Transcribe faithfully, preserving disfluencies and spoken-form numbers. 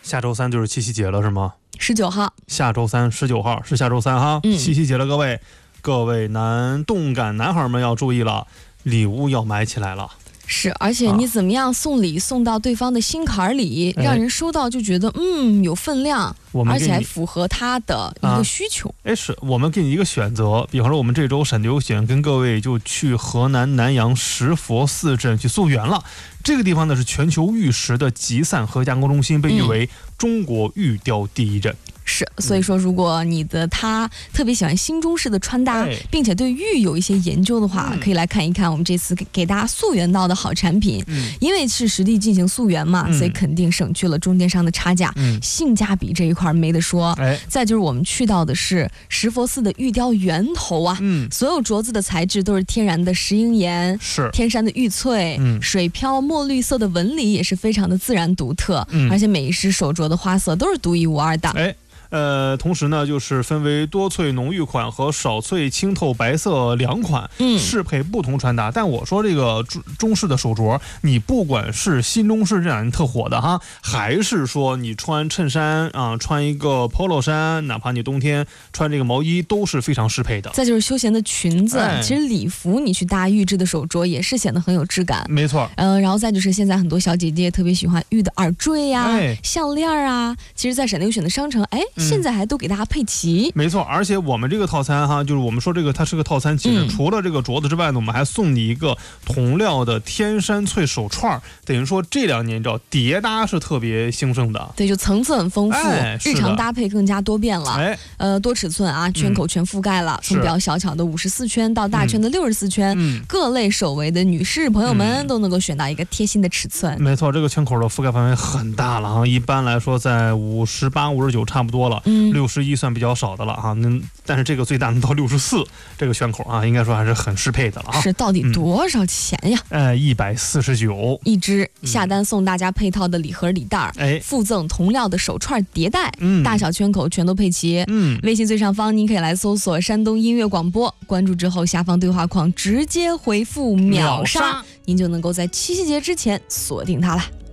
下周三就是七夕节了是吗？ 十九号， 下周三十九号是下周三哈， 嗯、 七夕节了，各位各位男动感男孩们要注意了，礼物要买起来了。 是，而且你怎么样送礼送到对方的心坎里、啊、让人收到就觉得嗯有分量，而且还符合他的一个需求。 哎、啊，是我们给你一个选择，比方说我们这周闪流选跟各位就去河南南阳石佛寺镇去溯源了。这个地方呢是全球玉石的集散和加工中心，被誉为中国玉雕第一镇。嗯是，所以说如果你的他特别喜欢新中式的穿搭、哎、并且对玉有一些研究的话、嗯、可以来看一看我们这次给大家溯源到的好产品、嗯、因为是实地进行溯源嘛、嗯、所以肯定省去了中间商的差价、嗯、性价比这一块没得说、哎、再就是我们去到的是石佛寺的玉雕源头啊、嗯、所有镯子的材质都是天然的石英岩， 是天山的玉翠、嗯、水漂墨绿色的纹理也是非常的自然独特、嗯、而且每一只手镯的花色都是独一无二的。 哎呃，同时呢，就是分为多翠浓郁款和少翠清透白色两款，嗯，适配不同穿搭。但我说这个中中式的手镯，你不管是新中式这两年特火的哈，还是说你穿衬衫啊，穿一个 polo 衫，哪怕你冬天穿这个毛衣，都是非常适配的。 再就是休闲的裙子，哎、其实礼服你去搭玉质的手镯也是显得很有质感。 没错。 嗯、呃，然后再就是现在很多小姐姐特别喜欢玉的耳坠呀、啊、哎、项链啊，其实，在闪流选的商城，哎。嗯、现在还都给大家配齐， 没错，而且我们这个套餐哈，就是我们说这个它是个套餐，其实除了这个镯子之外呢，我们还送你一个铜料的天山翠手串，等于说这两年你知道叠搭是特别兴盛的， 对，就层次很丰富， 哎、 日常搭配更加多变了。哎，呃，多尺寸啊，圈口全覆盖了，从、嗯、比较小巧的五十四圈到大圈的六十四圈，嗯、各类手围的女士朋友们都能够选到一个贴心的尺寸。 没错，这个圈口的覆盖范围很大了啊，一般来说在五十八、五十九差不多了。嗯，六十一算比较少的了哈，那但是这个最大能到六十四，这个圈口啊，应该说还是很适配的了啊。 是，到底多少钱呀？ 嗯、呃，一百四十九一只，下单送大家配套的礼盒礼袋，哎、嗯，附赠铜料的手串叠带，嗯，大小圈口全都配齐。嗯，微信最上方您可以来搜索山东音乐广播，关注之后下方对话框直接回复秒杀，您就能够在七夕节之前锁定它了。